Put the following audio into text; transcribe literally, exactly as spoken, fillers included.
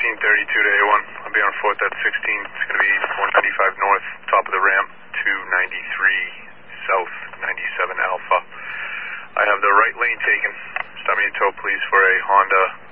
sixteen thirty-two to A one. I'll be on fourth at sixteen. It's going to be one ninety-five north, top of the ramp, two ninety-three south, ninety-seven Alpha. I have the right lane taken. Stop me in tow, please, for a Honda